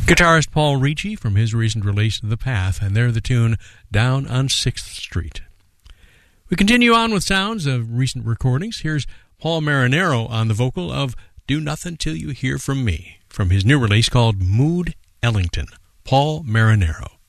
Guitarist Paul Ricci from his recent release, The Path, and they're the tune Down on 6th Street. We continue on with sounds of recent recordings. Here's Paul Marinaro on the vocal of Do Nothing Till You Hear From Me, from his new release called Mood Ellington. Paul Marinaro.